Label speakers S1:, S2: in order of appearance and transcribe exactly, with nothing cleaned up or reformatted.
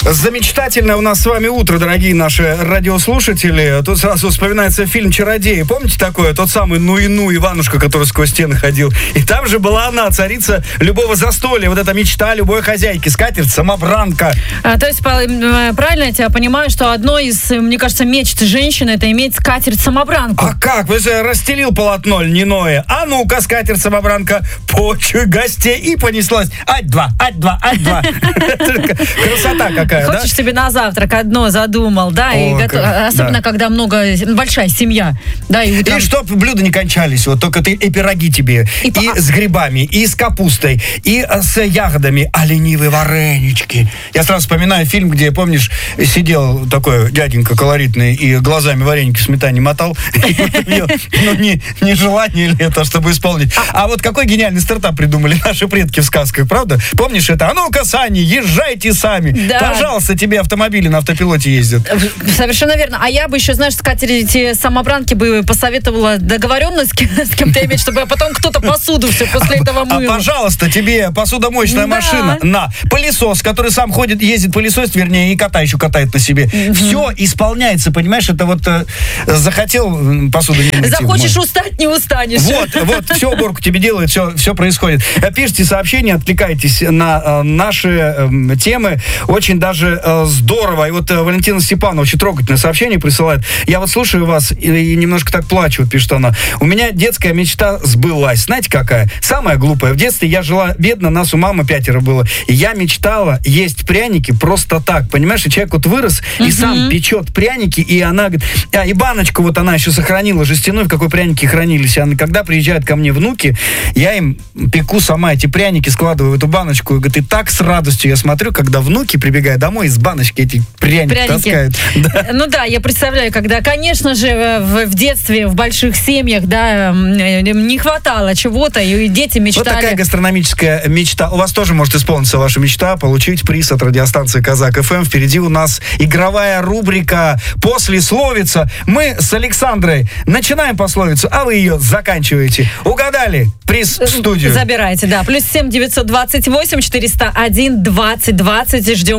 S1: Замечательное у нас с вами утро, дорогие наши радиослушатели. Тут сразу вспоминается фильм «Чародеи». Помните такое? Тот самый ну-и-ну Иванушка, который сквозь стены ходил. И там же была она, царица любого застолья. Вот эта мечта любой хозяйки. Скатерть-самобранка.
S2: А, то есть, правильно я тебя понимаю, что одно из, мне кажется, мечт женщины — это иметь скатерть-самобранку.
S1: А как? Вы же расстелил полотно льняное. А ну-ка, скатерть-самобранка, почуй гостей. И понеслась. Ать-два, ать-два, ать-два. Красота какая.
S2: Хочешь
S1: да?
S2: себе на завтрак одно задумал, да,
S1: О,
S2: и готов...
S1: как...
S2: особенно
S1: да.
S2: когда много, большая семья, да, и утром...
S1: И чтоб блюда не кончались, вот только ты и пироги тебе, и, и по... с грибами, и с капустой, и с ягодами, а ленивые варенички. Я сразу вспоминаю фильм, где, помнишь, сидел такой дяденька колоритный и глазами вареники в сметане мотал. Ну, не желание ли это, чтобы исполнить. А вот какой гениальный стартап придумали наши предки в сказках, правда? Помнишь это? А ну-ка, сани, езжайте сами. Пожалуйста, тебе автомобили на автопилоте ездят.
S2: Совершенно верно. А я бы еще, знаешь, скатерть-самобранки бы посоветовала договоренность с кем-то иметь, чтобы потом кто-то посуду все после этого мыл.
S1: А, пожалуйста, тебе посудомоечная да. машина. На. Пылесос, который сам ходит, ездит пылесос, вернее, и кота еще катает на себе. Mm-hmm. Все исполняется, понимаешь? Это вот э, захотел посуду не мыть.
S2: Захочешь устать, не устанешь.
S1: Вот, вот, все уборку тебе делает, все, все происходит. Пишите сообщения, откликайтесь на э, наши э, темы. Очень даже э, здорово. И вот э, Валентина Степанова очень трогательное сообщение присылает. Я вот слушаю вас и, и немножко так плачу, вот пишет она. У меня детская мечта сбылась. Знаете, какая? Самая глупая. В детстве я жила бедно, нас у мамы пятеро было. И я мечтала есть пряники просто так. Понимаешь, и человек вот вырос и uh-huh. сам печет пряники, и она говорит, а, и баночку вот она еще сохранила жестяную, в какой пряники хранились. И когда приезжают ко мне внуки, я им пеку сама эти пряники, складываю в эту баночку. И говорит, и так с радостью я смотрю, когда внуки прибегают домой, из баночки эти пряники, пряники. таскают. Да.
S2: Ну да, я представляю, когда, конечно же, в, в детстве, в больших семьях, да, не хватало чего-то, и дети мечтали.
S1: Вот такая гастрономическая мечта. У вас тоже может исполниться ваша мечта, получить приз от радиостанции Казак эф эм. Впереди у нас игровая рубрика «Послесловица». Мы с Александрой начинаем пословицу, а вы ее заканчиваете. Угадали? Приз в студию.
S2: Забирайте, да. Плюс семь девятьсот двадцать восемь четыреста один двадцать двадцать. Ждем.